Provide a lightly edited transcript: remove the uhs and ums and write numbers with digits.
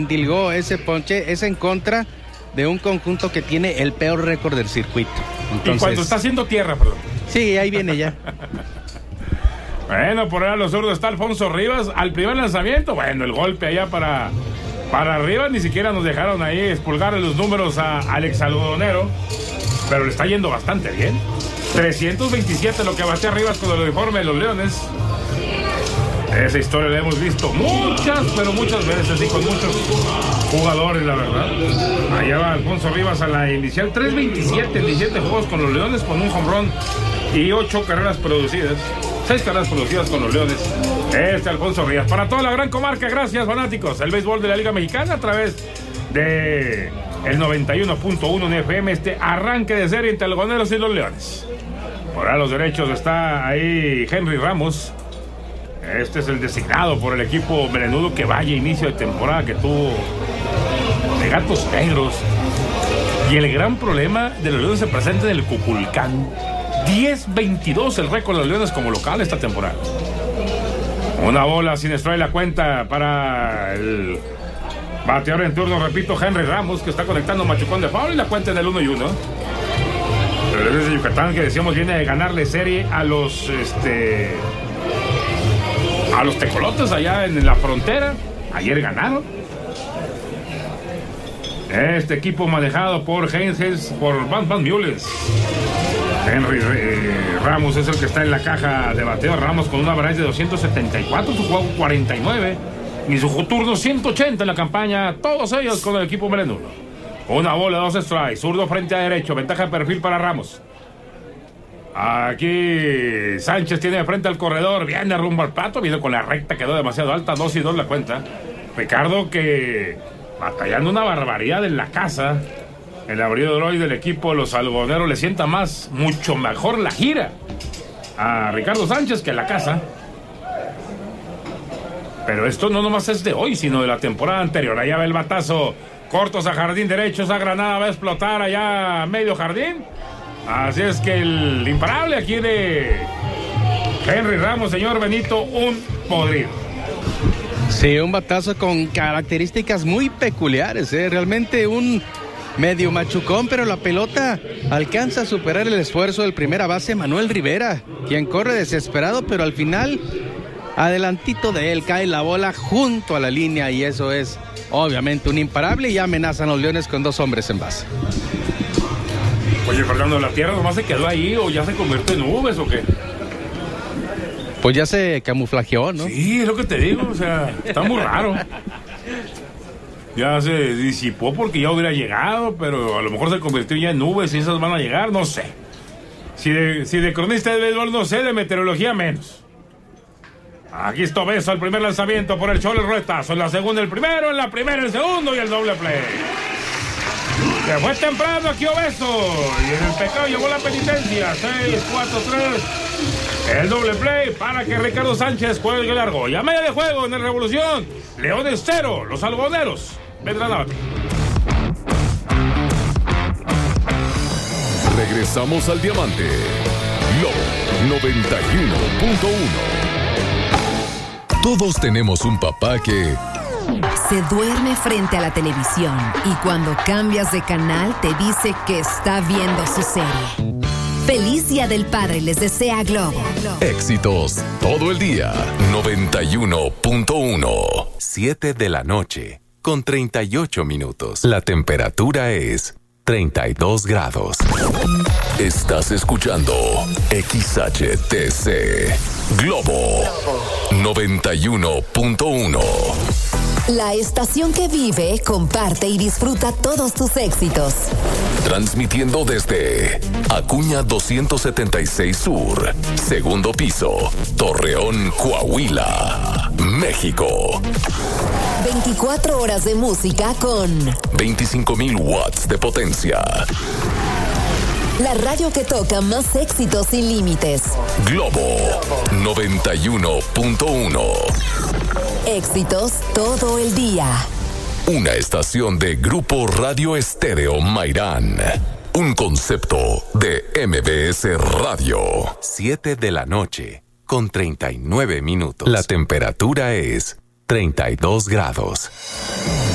Dilgó ese ponche es en contra de un conjunto que tiene el peor récord del circuito. Entonces, y cuando está haciendo tierra, perdón. Sí, ahí viene ya. Bueno, por ahí a los zurdos está Alfonso Rivas. Al primer lanzamiento, bueno, el golpe allá para arriba, ni siquiera nos dejaron ahí expulgar los números a Alex Algodonero. Pero le está yendo bastante bien. 327 lo que batea Rivas con el uniforme de los Leones. Esa historia la hemos visto muchas, pero muchas veces, y con muchos jugadores, la verdad. Allá va Alfonso Rivas a la inicial. 327 en 17 juegos con los Leones, con un home run y 8 carreras producidas. 6 carreras producidas con los Leones. Alfonso Rivas. Para toda la gran comarca, gracias, fanáticos. El béisbol de la Liga Mexicana a través de el 91.1 en FM. Arranque de serie entre Algodoneros y los Leones. Por ahí los derechos está ahí Henry Ramos. Este es el designado por el equipo melenudo. Que vaya inicio de temporada que tuvo de Gatos Negros. Y el gran problema de los Leones se presenta en el Cuculcán. 10-22 el récord de los Leones como local esta temporada. Una bola sin strike la cuenta para el bateador en turno, repito, Henry Ramos, que está conectando machucón de foul, y la cuenta en el 1-1. Pero el de Yucatán, que decíamos, viene de ganarle serie a los tecolotes allá en la frontera. Ayer ganaron. Este equipo manejado por Heinz, por Van Mullens. Henry Ramos es el que está en la caja de bateo. Ramos con una average de 274, su juego 49 y su turno 180 en la campaña. Todos ellos con el equipo melenudo. Una bola, 2 strikes, zurdo frente a derecho, ventaja de perfil para Ramos. Aquí Sánchez tiene de frente al corredor, viene rumbo al plato, viene con la recta, quedó demasiado alta, 2-2 la cuenta. Ricardo, que batallando una barbaridad en la casa. El abridor hoy del equipo, los algodoneros, le sienta mucho mejor la gira a Ricardo Sánchez que la casa. Pero esto no nomás es de hoy, sino de la temporada anterior. Allá va el batazo, cortos a jardín derecho, esa granada va a explotar allá a medio jardín. Así es que el imparable aquí de Henry Ramos, señor Benito, un podrido. Sí, un batazo con características muy peculiares, realmente un medio machucón, pero la pelota alcanza a superar el esfuerzo del primera base Manuel Rivera, quien corre desesperado, pero al final, adelantito de él, cae la bola junto a la línea, y eso es obviamente un imparable, y ya amenazan los Leones con 2 hombres en base. Oye, Fernando, ¿la tierra nomás se quedó ahí o ya se convirtió en nubes o qué? Pues ya se camuflajeó, ¿no? Sí, es lo que te digo, o sea, está muy raro. Ya se disipó porque ya hubiera llegado, pero a lo mejor se convirtió ya en nubes y esas van a llegar, no sé. Si de cronista de béisbol no sé, de meteorología menos. Aquí está Beso, el primer lanzamiento por el Cholo, el ruetazo, en la segunda el primero, en la primera el segundo y el doble play. Se fue temprano aquí Obeso y en el pecado llevó la penitencia. 6-4-3. El doble play para que Ricardo Sánchez cuelgue largo. Y a media de juego en el Revolución, Leones 0, los algodoneros vendrán a batir. Regresamos al Diamante. Lobo 91.1. Todos tenemos un papá que se duerme frente a la televisión y cuando cambias de canal te dice que está viendo su serie. Feliz Día del Padre les desea Globo. Éxitos todo el día. 91.1. 7 de la noche con 38 minutos. La temperatura es 32 grados. Estás escuchando XHTC Globo 91.1. La estación que vive, comparte y disfruta todos tus éxitos. Transmitiendo desde Acuña 276 Sur, segundo piso, Torreón, Coahuila, México. 24 horas de música con 25,000 watts de potencia. La radio que toca más éxitos sin límites. Globo 91.1. Éxitos todo el día. Una estación de Grupo Radio Estéreo Mairán. Un concepto de MBS Radio. 7 de la noche con 39 minutos. La temperatura es 32 grados.